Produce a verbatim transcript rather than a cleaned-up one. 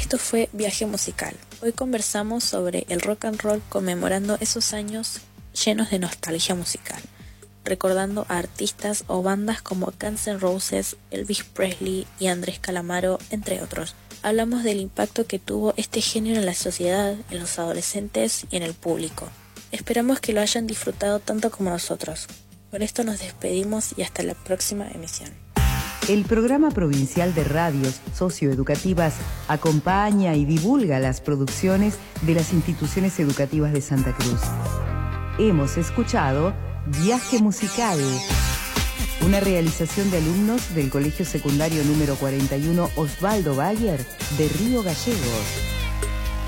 Esto fue Viaje Musical. Hoy conversamos sobre el rock and roll conmemorando esos años llenos de nostalgia musical, recordando a artistas o bandas como Guns N' Roses, Elvis Presley y Andrés Calamaro, entre otros. Hablamos del impacto que tuvo este género en la sociedad, en los adolescentes y en el público. Esperamos que lo hayan disfrutado tanto como nosotros. Por esto nos despedimos y hasta la próxima emisión. El Programa Provincial de Radios Socioeducativas acompaña y divulga las producciones de las instituciones educativas de Santa Cruz. Hemos escuchado Viaje Musical, una realización de alumnos del Colegio Secundario número cuarenta y uno Osvaldo Bayer de Río Gallegos.